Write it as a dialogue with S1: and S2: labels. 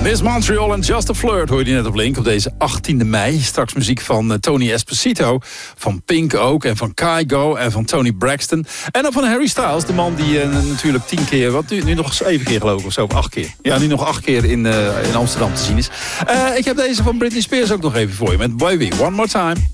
S1: Miss Montreal en Just a Flirt hoorde je net op Link op deze 18e mei. Straks muziek van Tony Esposito, van Pink ook en van Kygo en van Tony Braxton. En dan van Harry Styles, de man die natuurlijk 10 keer, wat nu nog 7 keer geloof ik of zo, of 8 keer. Ja, nu nog 8 keer in Amsterdam te zien is. Ik heb deze van Britney Spears ook nog even voor je met Baby, One More Time.